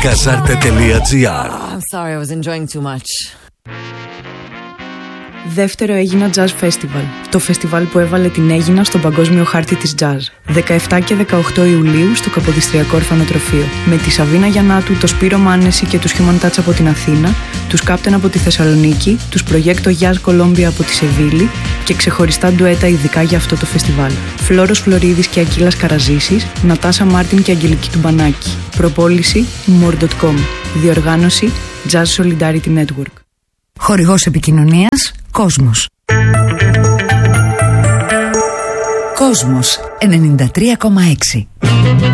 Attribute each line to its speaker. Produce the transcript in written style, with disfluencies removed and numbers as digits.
Speaker 1: Casarte.gr.
Speaker 2: I'm sorry, I was enjoying too much.
Speaker 3: Δεύτερο Έγινα Jazz Festival, το φεστιβάλ που έβαλε την Έγινα στον παγκόσμιο χάρτη της jazz. 17 και 18 Ιουλίου στο Καποδιστριακό Ορφανοτροφείο. Με τη Σαβίνα Γιαννάτου, το Σπύρο Μάνεση και τους Human Touch από την Αθήνα, τους Captain από τη Θεσσαλονίκη, τους Projecto Jazz Colombia από τη Σεβίλη και ξεχωριστά ντουέτα ειδικά για αυτό το φεστιβάλ. Φλόρος Φλωρίδης και Ακύλας Καραζήσης, Νατάσα Μάρτιν και Αγγελική Τουμπανάκη. Προπόληση more.com. Διοργάνωση Jazz Solidarity Network.
Speaker 4: Χορηγός επικοινωνίας Κόσμος. Κόσμος 93,6.